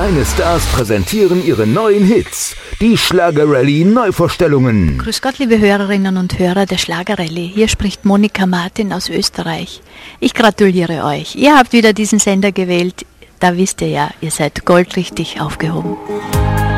Deine Stars präsentieren ihre neuen Hits. Die Schlagerrallye Neuvorstellungen. Grüß Gott, liebe Hörerinnen und Hörer der Schlagerrallye. Hier spricht Monika Martin aus Österreich. Ich gratuliere euch. Ihr habt wieder diesen Sender gewählt. Da wisst ihr ja, ihr seid goldrichtig aufgehoben.